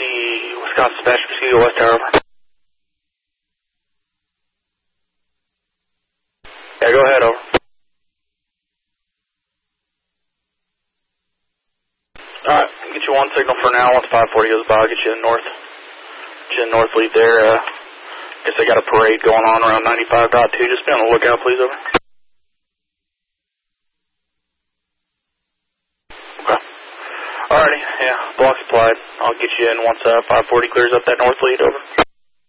Wisconsin Sebastian Mosquito West Tower, over. Yeah, go ahead, over. Alright, get you one signal for now. Once 540 goes by, I'll get you in north. Get you in north lead there. Guess they got a parade going on around 95.2. Just be on the lookout, please, over. Okay. Alrighty, yeah, block supplied. I'll get you in once 540 clears up that north lead, over.